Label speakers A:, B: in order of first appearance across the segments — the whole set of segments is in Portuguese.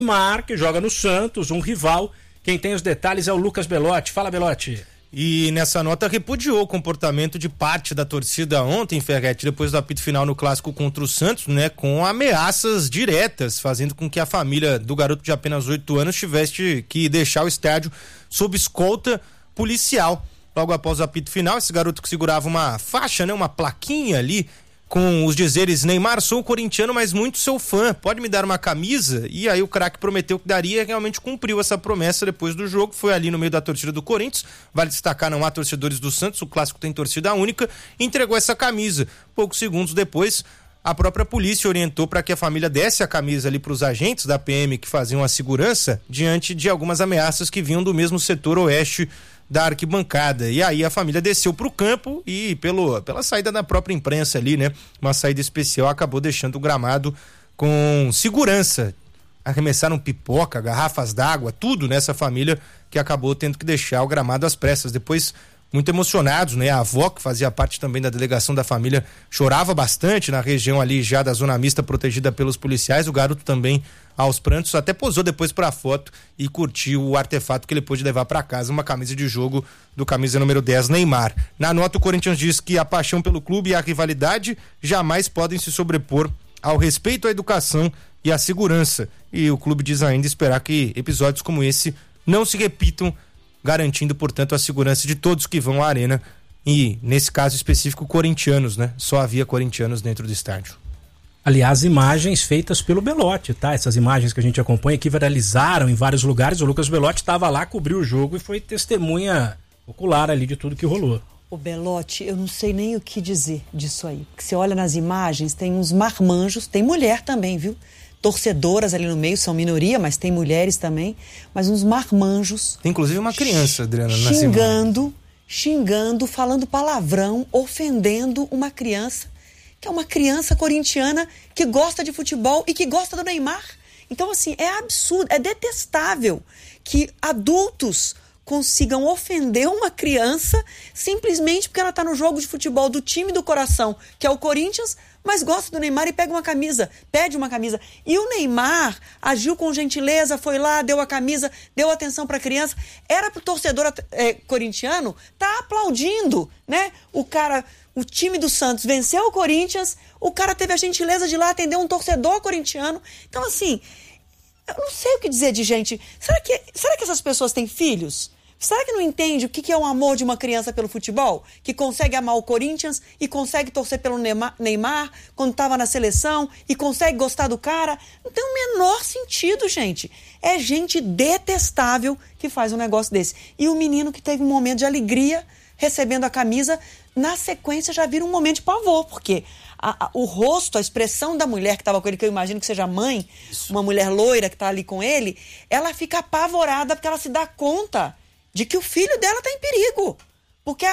A: Neymar, que joga no Santos, um rival. Quem tem os detalhes é o Lucas Belotti. Fala, Belotti.
B: E nessa nota repudiou o comportamento de parte da torcida ontem, Ferretti, depois do apito final no clássico contra o Santos, né, com ameaças diretas, fazendo com que a família do garoto de apenas 8 anos tivesse que deixar o estádio sob escolta policial. Logo após o apito final, esse garoto que segurava uma faixa, né, uma plaquinha ali, com os dizeres: Neymar, sou corintiano, mas muito seu fã, pode me dar uma camisa? E aí o craque prometeu que daria e realmente cumpriu essa promessa depois do jogo, foi ali no meio da torcida do Corinthians, vale destacar, não há torcedores do Santos, o clássico tem torcida única, e entregou essa camisa. Poucos segundos depois, a própria polícia orientou para que a família desse a camisa ali para os agentes da PM que faziam a segurança, diante de algumas ameaças que vinham do mesmo setor oeste da arquibancada. E aí a família desceu pro campo e pela saída da própria imprensa ali, né? Uma saída especial, acabou deixando o gramado com segurança. Arremessaram pipoca, garrafas d'água, tudo nessa família que acabou tendo que deixar o gramado às pressas. Depois, muito emocionados, né? A avó, que fazia parte também da delegação da família, chorava bastante na região ali já da zona mista protegida pelos policiais. O garoto também aos prantos, até posou depois pra foto e curtiu o artefato que ele pôde levar para casa, uma camisa de jogo do camisa número 10, Neymar. Na nota, o Corinthians diz que a paixão pelo clube e a rivalidade jamais podem se sobrepor ao respeito à educação e à segurança. E o clube diz ainda esperar que episódios como esse não se repitam, garantindo, portanto, a segurança de todos que vão à arena e, nesse caso específico, corintianos, né? Só havia corintianos dentro do estádio.
A: Aliás, imagens feitas pelo Belotti, tá? Essas imagens que a gente acompanha que viralizaram em vários lugares. O Lucas Belotti estava lá, cobriu o jogo e foi testemunha ocular ali de tudo que rolou.
C: O Belotti, eu não sei nem o que dizer disso aí. Porque você olha nas imagens, tem uns marmanjos, tem mulher também, viu? Torcedoras ali no meio, são minoria, mas tem mulheres também. Mas uns marmanjos.
B: Tem inclusive uma criança, Adriana,
C: xingando, falando palavrão, ofendendo uma criança, que é uma criança corintiana que gosta de futebol e que gosta do Neymar. Então, assim, é absurdo, é detestável que adultos consigam ofender uma criança simplesmente porque ela está no jogo de futebol do time do coração, que é o Corinthians, mas gosta do Neymar e pede uma camisa. E o Neymar agiu com gentileza, foi lá, deu a camisa, deu atenção para a criança. Era pro torcedor corintiano tá aplaudindo, né? O time do Santos venceu o Corinthians, o cara teve a gentileza de ir lá atender um torcedor corintiano. Então, assim, eu não sei o que dizer de gente. Será que essas pessoas têm filhos? Será que não entende o que é o amor de uma criança pelo futebol? Que consegue amar o Corinthians e consegue torcer pelo Neymar quando estava na seleção e consegue gostar do cara? Não tem o menor sentido, gente. É gente detestável que faz um negócio desse. E o menino que teve um momento de alegria recebendo a camisa, na sequência já vira um momento de pavor, porque o rosto, a expressão da mulher que estava com ele, que eu imagino que seja mãe, uma mulher loira que está ali com ele, ela fica apavorada porque ela se dá conta de que o filho dela está em perigo. Porque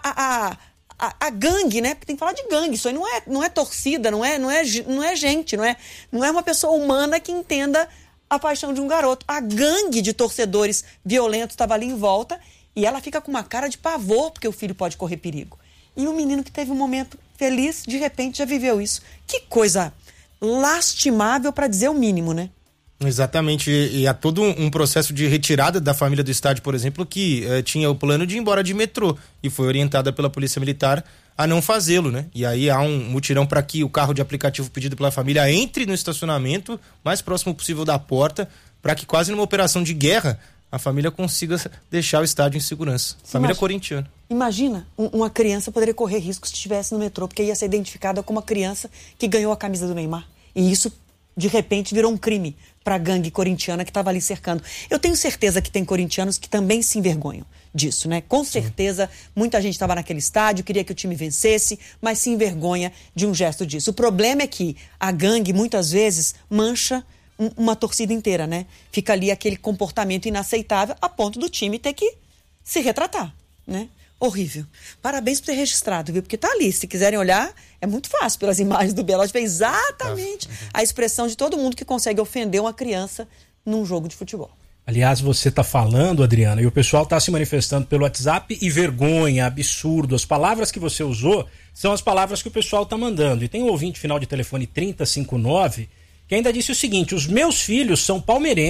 C: a gangue, né? Porque tem que falar de gangue, isso aí não é torcida, não é gente, não é uma pessoa humana que entenda a paixão de um garoto. A gangue de torcedores violentos estava ali em volta e ela fica com uma cara de pavor porque o filho pode correr perigo. E o menino que teve um momento feliz, de repente já viveu isso. Que coisa lastimável, para dizer o mínimo, né?
B: Exatamente, e há todo um processo de retirada da família do estádio, por exemplo, que tinha o plano de ir embora de metrô e foi orientada pela Polícia Militar a não fazê-lo, né? E aí há um mutirão para que o carro de aplicativo pedido pela família entre no estacionamento mais próximo possível da porta, para que quase numa operação de guerra a família consiga deixar o estádio em segurança. Família corintiana.
C: Imagina, uma criança poderia correr risco se estivesse no metrô, porque ia ser identificada como uma criança que ganhou a camisa do Neymar. E isso, de repente, virou um crime para a gangue corintiana que estava ali cercando. Eu tenho certeza que tem corintianos que também se envergonham disso, né? Com certeza, muita gente estava naquele estádio, queria que o time vencesse, mas se envergonha de um gesto disso. O problema é que a gangue, muitas vezes, mancha uma torcida inteira, né? Fica ali aquele comportamento inaceitável a ponto do time ter que se retratar, né? Horrível. Parabéns por ter registrado, viu? Porque tá ali, se quiserem olhar, é muito fácil pelas imagens do Belotti, ver exatamente a expressão de todo mundo que consegue ofender uma criança num jogo de futebol.
A: Aliás, você tá falando, Adriana, e o pessoal tá se manifestando pelo WhatsApp, e vergonha, absurdo, as palavras que você usou são as palavras que o pessoal tá mandando. E tem um ouvinte final de telefone 3059 que ainda disse o seguinte: os meus filhos são palmeirenses